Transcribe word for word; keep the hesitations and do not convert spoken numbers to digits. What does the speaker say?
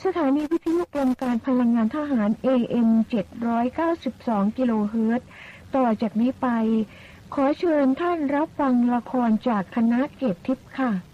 สถานีวิทยุกรมการพลังงานทหาร เอ เอ็ม เจ็ดร้อยเก้าสิบสอง กิโลเฮิรตซ์ต่อจากนี้ไปขอเชิญท่านรับฟังละครจากคณะเกตทิพย์ค่ะ